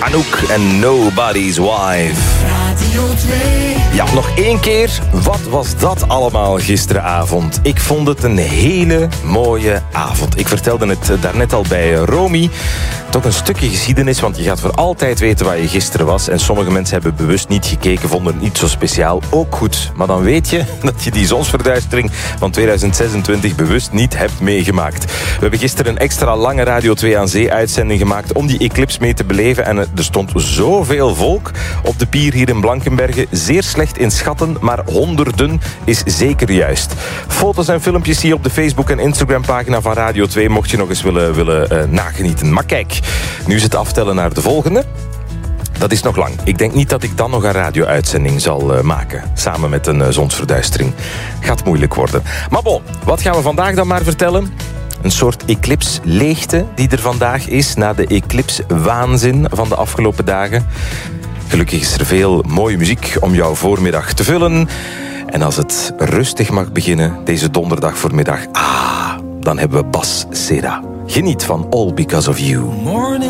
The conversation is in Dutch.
Anouk en Nobody's Wife. Radio 2. Ja, nog één keer. Wat was dat allemaal gisteravond? Ik vond het een hele mooie avond. Ik vertelde het daarnet al bij Romy. Toch een stukje geschiedenis, want je gaat voor altijd weten waar je gisteren was. En sommige mensen hebben bewust niet gekeken, vonden het niet zo speciaal. Ook goed, maar dan weet je dat je die zonsverduistering van 2026 bewust niet hebt meegemaakt. We hebben gisteren een extra lange Radio 2 aan Zee uitzending gemaakt om die eclipse mee te beleven. En er stond zoveel volk op de pier hier in Blankenberge. Zeer slecht in schatten, maar honderden is zeker juist. Foto's en filmpjes zie je op de Facebook- en Instagram-pagina van Radio 2, mocht je nog eens willen nagenieten. Maar kijk, nu is het aftellen naar de volgende. Dat is nog lang. Ik denk niet dat ik dan nog een radio-uitzending zal maken. Samen met een zonsverduistering. Gaat moeilijk worden. Maar bon, wat gaan we vandaag dan maar vertellen? Een soort eclipse-leegte die er vandaag is na de eclipse-waanzin van de afgelopen dagen. Gelukkig is er veel mooie muziek om jouw voormiddag te vullen. En als het rustig mag beginnen, deze donderdag voormiddag, dan hebben we Bas Sera. Geniet van All Because of You.